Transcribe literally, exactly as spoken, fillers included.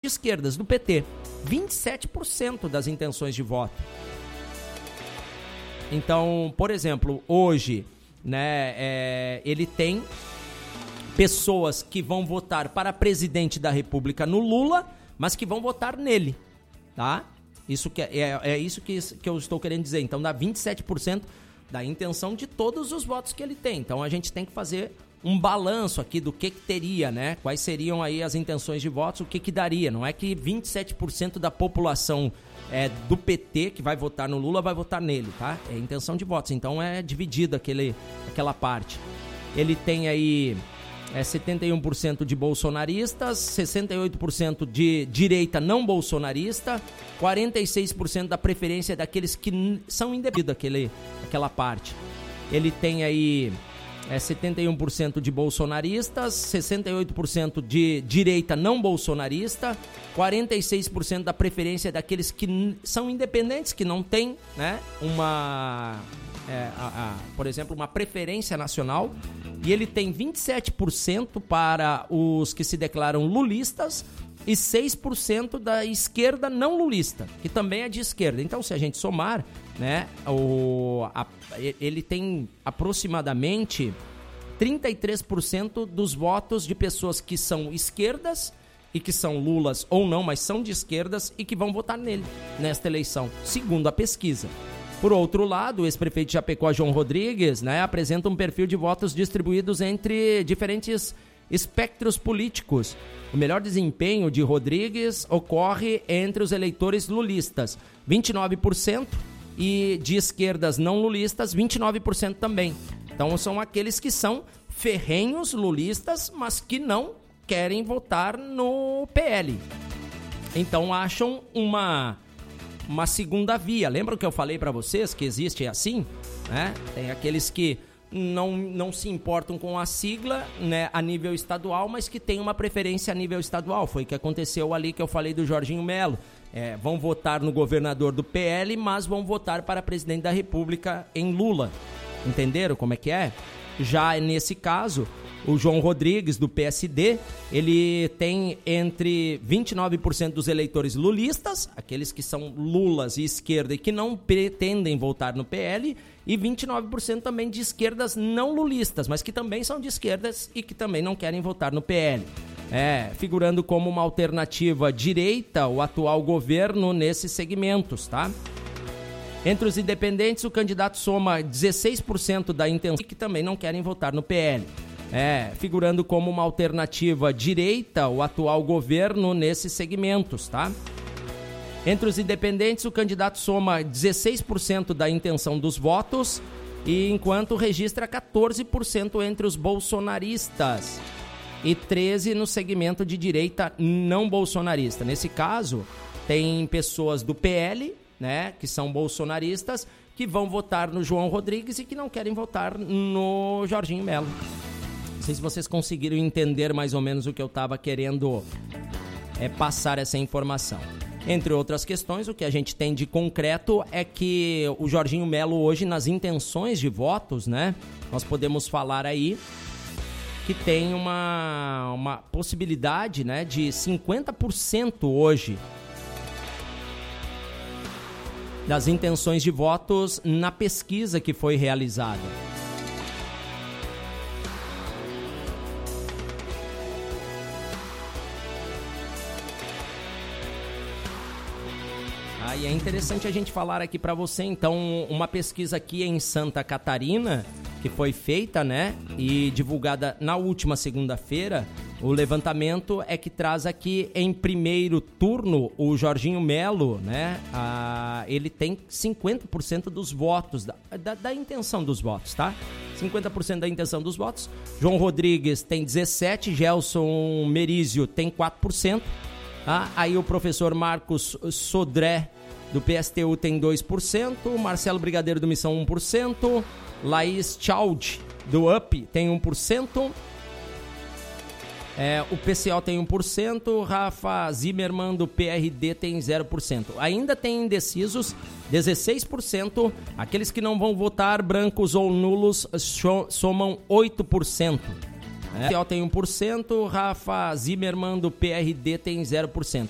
esquerdas, do P T. vinte e sete por cento das intenções de voto. Então, por exemplo, hoje, né, é, ele tem pessoas que vão votar para presidente da República no Lula, mas que vão votar nele, tá? Isso que é, é, é isso que, que eu estou querendo dizer. Então, dá vinte e sete por cento da intenção de todos os votos que ele tem. Então, a gente tem que fazer um balanço aqui do que, que teria, né? Quais seriam aí as intenções de votos, o que, que daria. Não é que vinte e sete por cento da população é, do P T que vai votar no Lula vai votar nele, tá? É intenção de votos. Então, é dividido aquele, aquela parte. Ele tem aí... É setenta e um por cento de bolsonaristas, sessenta e oito por cento de direita não bolsonarista, quarenta e seis por cento da preferência daqueles que n- são indevidos, aquele, aquela parte. Ele tem aí é, setenta e um por cento de bolsonaristas, sessenta e oito por cento de direita não bolsonarista, quarenta e seis por cento da preferência daqueles que n- são independentes, que não têm, né, uma... É, a, a, por exemplo, uma preferência nacional, e ele tem vinte e sete por cento para os que se declaram lulistas e seis por cento da esquerda não lulista, que também é de esquerda. Então, se a gente somar, né, o, a, ele tem aproximadamente trinta e três por cento dos votos de pessoas que são esquerdas e que são lulas ou não, mas são de esquerdas e que vão votar nele nesta eleição, segundo a pesquisa. Por outro lado, o ex-prefeito de Chapecó, João Rodrigues, né, apresenta um perfil de votos distribuídos entre diferentes espectros políticos. O melhor desempenho de Rodrigues ocorre entre os eleitores lulistas, vinte e nove por cento, e de esquerdas não lulistas, vinte e nove por cento também. Então são aqueles que são ferrenhos lulistas, mas que não querem votar no P L. Então acham uma... uma segunda via. Lembram que eu falei para vocês que existe assim, né? Tem aqueles que não, não se importam com a sigla, né, a nível estadual, mas que tem uma preferência a nível estadual. Foi o que aconteceu ali que eu falei do Jorginho Melo. É, vão votar no governador do P L, mas vão votar para presidente da República em Lula. Entenderam como é que é? Já nesse caso, o João Rodrigues, do P S D, ele tem entre vinte e nove por cento dos eleitores lulistas, aqueles que são lulas e esquerda e que não pretendem votar no P L, e vinte e nove por cento também de esquerdas não lulistas, mas que também são de esquerdas e que também não querem votar no P L. É, figurando como uma alternativa direita o atual governo nesses segmentos, tá? Entre os independentes, o candidato soma dezesseis por cento da intenção e que também não querem votar no P L. É, figurando como uma alternativa direita o atual governo nesses segmentos, tá? Entre os independentes, o candidato soma dezesseis por cento da intenção dos votos, e enquanto registra quatorze por cento entre os bolsonaristas e treze por cento no segmento de direita não bolsonarista. Nesse caso, tem pessoas do P L, né, que são bolsonaristas, que vão votar no João Rodrigues e que não querem votar no Jorginho Melo. Não sei se vocês conseguiram entender mais ou menos o que eu estava querendo é, passar essa informação. Entre outras questões, o que a gente tem de concreto é que o Jorginho Melo hoje, nas intenções de votos, né, nós podemos falar aí que tem uma, uma possibilidade, né, de cinquenta por cento hoje das intenções de votos na pesquisa que foi realizada. Ah, e é interessante a gente falar aqui para você, então, uma pesquisa aqui em Santa Catarina, que foi feita, né, e divulgada na última segunda-feira. O levantamento é que traz aqui em primeiro turno o Jorginho Melo, né? Ah, ele tem cinquenta por cento dos votos, da, da, da intenção dos votos, tá? cinquenta por cento da intenção dos votos. João Rodrigues tem dezessete por cento, Gelson Merizio tem quatro por cento. Tá? Aí o professor Marcos Sodré, do P S T U, tem dois por cento. Marcelo Brigadeiro, do Missão, um por cento. Laís Chaud, do U P, tem um por cento. É, o P C O tem um por cento, Rafa Zimmermann do P R D tem zero por cento. Ainda tem indecisos, dezesseis por cento. Aqueles que não vão votar, brancos ou nulos, somam oito por cento. É, o P C O tem um por cento, Rafa Zimmermann do P R D tem zero por cento.